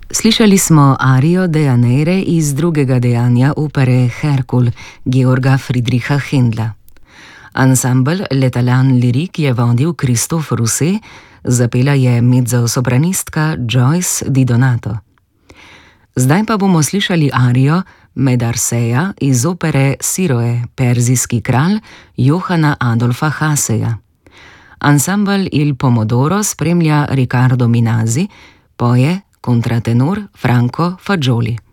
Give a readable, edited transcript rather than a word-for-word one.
Slišali smo arijo Dejaniere iz drugega dejanja opere Herkul Georga Friedricha Händla. Ansambel Letalan Lirik je vodil Christophe Rousset, zapela je mezzosopranistka Joyce Di Donato. Zdaj pa bomo slišali arijo Medarseja iz opere Siroe, Perzijski kralj Johana Adolfa Hasseja. Ansambel Il Pomodoro spremlja Riccardo Minasi, poje kontratenor Franco Fagioli.